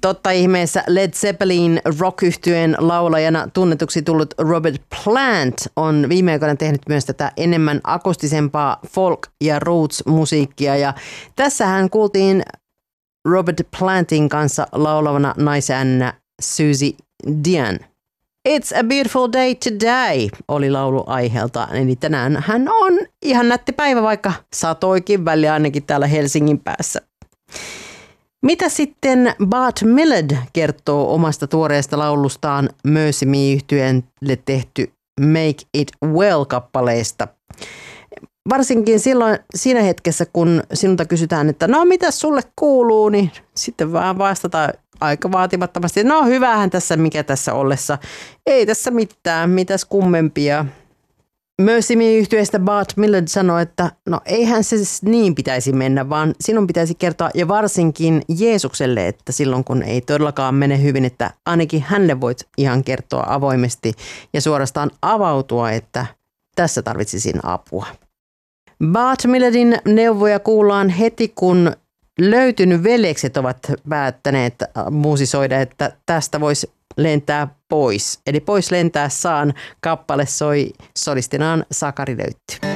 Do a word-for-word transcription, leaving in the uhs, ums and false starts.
Totta ihmeessä Led Zeppelin rock-yhtyeen laulajana tunnetuksi tullut Robert Plant on viime aikoina tehnyt myös tätä enemmän akustisempaa folk- ja roots-musiikkia. Ja tässähän kuultiin Robert Plantin kanssa laulavana naisäänä Susie Dion. It's a beautiful day today oli laulu aiheelta. Eli tänään hän on ihan nätti päivä, vaikka satoikin väliä ainakin täällä Helsingin päässä. Mitä sitten Bart Millard kertoo omasta tuoreesta laulustaan Mercy Me-yhtyeelle tehty Make It Well-kappaleesta? Varsinkin silloin siinä hetkessä, kun sinulta kysytään, että no mitä sulle kuuluu, niin sitten vaan vastataan aika vaatimattomasti. No hyvähän tässä, mikä tässä ollessa. Ei tässä mitään, mitäs kummempia. Mercy Me-yhtyeestä Bart Millard sanoi, että no eihän se niin pitäisi mennä, vaan sinun pitäisi kertoa ja varsinkin Jeesukselle, että silloin kun ei todellakaan mene hyvin, että ainakin hänelle voit ihan kertoa avoimesti ja suorastaan avautua, että tässä tarvitsisin apua. Bart Millardin neuvoja kuullaan heti, kun löytynyt veljekset ovat päättäneet musisoida, että tästä voisi lentää pois. Eli pois lentää saan kappale soi solistinaan Sakari Löytty.